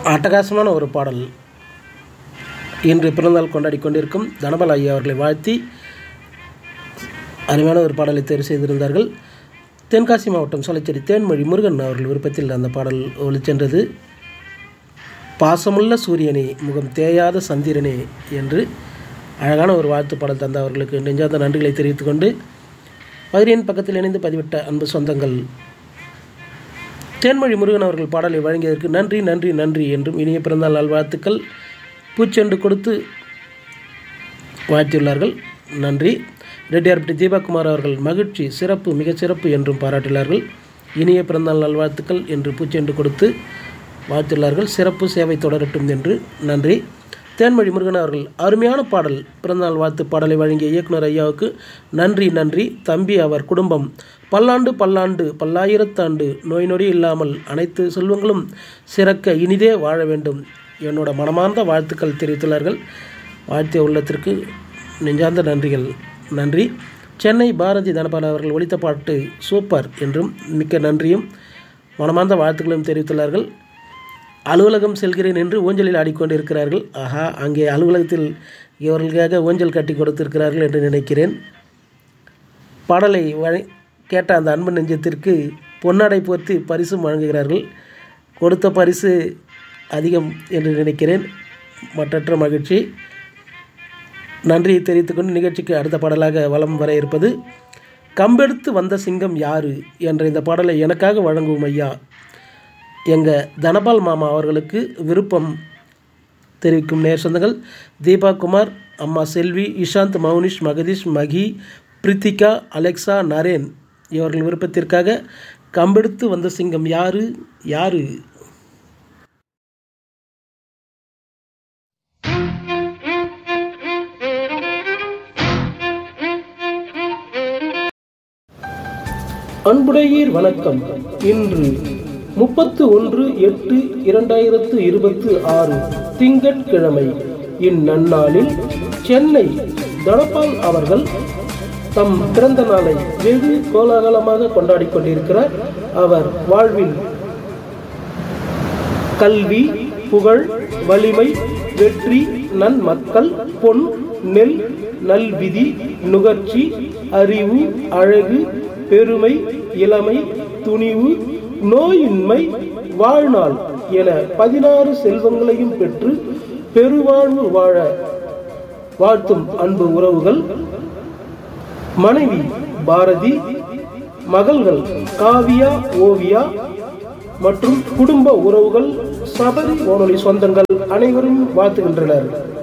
அட்டகாசமான ஒரு பாடல். இன்று பிறந்தநாள் கொண்டாடி கொண்டிருக்கும் தனபால் ஐயா அவர்களை வாழ்த்தி அருமையான ஒரு பாடலை தேர்வு செய்திருந்தார்கள். தென்காசி மாவட்டம் சோலைச்சேரி தேன்மொழி முருகன் அவர்கள் விருப்பத்தில் அந்த பாடல் ஒலிச்சென்றது. பாசமுள்ள சூரியனே, முகம் தேயாத சந்திரனே என்று அழகான ஒரு வாழ்த்து பாடல் தந்த அவர்களுக்கு நெஞ்சார்ந்த நன்றிகளை தெரிவித்துக் கொண்டு, பகிரின் பக்கத்தில் இணைந்து பதிவிட்ட அன்பு சொந்தங்கள், தேன்மொழி முருகன் அவர்கள் பாடலை வழங்கியதற்கு நன்றி நன்றி நன்றி என்றும் இனிய பிறந்தாள் நல்வாழ்த்துக்கள் பூச்செண்டு கொடுத்து வாழ்த்தியுள்ளார்கள். நன்றி. ரெட்டியார்பட்டி தீபக்குமார் அவர்கள் மகிழ்ச்சி, சிறப்பு, மிகச் சிறப்பு என்றும் பாராட்டியுள்ளார்கள். இனிய பிறந்தாள் நல்வாழ்த்துக்கள் என்று பூச்செண்டு கொடுத்து வாழ்த்துள்ளார்கள். சிறப்பு சேவை தொடரட்டும் என்று நன்றி. தேன்மொழி முருகன் அவர்கள் அருமையான பாடல், பிறந்தநாள் வாழ்த்து பாடலை வழங்கிய இயக்குனர் ஐயாவுக்கு நன்றி நன்றி. தம்பி அவர் குடும்பம் பல்லாண்டு பல்லாண்டு பல்லாயிரத்தாண்டு நோய் நொடி இல்லாமல் அனைத்து செல்வங்களும் சிறக்க இனிதே வாழ வேண்டும் என்னோட மனமார்ந்த வாழ்த்துக்கள் தெரிவித்துள்ளார்கள். வாழ்த்திய உள்ளத்திற்கு நெஞ்சார்ந்த நன்றிகள். நன்றி. சென்னை பாரதி தனபால் அவர்கள் ஒலித்த பாட்டு சூப்பர் என்றும் மிக்க நன்றியும் மனமார்ந்த வாழ்த்துக்களும் தெரிவித்துள்ளார்கள். அலுவலகம் செல்கிறேன் என்று ஊஞ்சலில் ஆடிக்கொண்டிருக்கிறார்கள். ஆஹா, அங்கே அலுவலகத்தில் இவர்களுக்காக ஊஞ்சல் கட்டி கொடுத்திருக்கிறார்கள் என்று நினைக்கிறேன். பாடலை கேட்ட அந்த அன்பு நெஞ்சத்திற்கு பொன்னாடை போர்த்தி பரிசும் வழங்குகிறார்கள். கொடுத்த பரிசு அதிகம் என்று நினைக்கிறேன். மற்றற்ற மகிழ்ச்சி. நன்றியை தெரிவித்துக்கொண்டு நிகழ்ச்சிக்கு அடுத்த பாடலாக வலம் வர இருப்பது கம்பெடுத்து வந்த சிங்கம் யாரு என்ற இந்த பாடலை எனக்காக வழங்கும் ஐயா எங்கள் தனபால் மாமா அவர்களுக்கு விருப்பம் தெரிவிக்கும் நேர் சொந்தங்கள் தீபா குமார், அம்மா செல்வி, இஷாந்த், மௌனிஷ், மகதீஷ், மகி, பிரித்திகா, அலெக்சா, நரேன் இவர்கள் விருப்பத்திற்காக கம்பெடுத்து வந்த சிங்கம் யாரு யாரு. அன்புடையீர் வணக்கம். இன்று 31/8/2026 திங்கட்கிழமை. இந்நன்னாளில் சென்னை தனபால் அவர்கள் தம் பிறந்த நாளை வெகு கோலாகலமாக கொண்டாடி கொண்டிருக்கிறார். அவர் வாழ்வில் கல்வி, புகழ், வலிமை, வெற்றி, நன்மக்கள், பொன், நெல், நல்விதி, நுகர்ச்சி, அறிவு, அழகு, பெருமை, இளமை, துணிவு, நோயின்மை, வாழ்நாள் என 16 செல்வங்களையும் பெற்று பெருவாழ்வு வாழ வாழ்த்தும் அன்பு உறவுகள். மனைவி பாரதி, மகள்கள் காவியா, ஓவியா மற்றும் குடும்ப உறவுகள், சபரி வானொலி சொந்தங்கள் அனைவரும் வாழ்த்துகின்றனர்.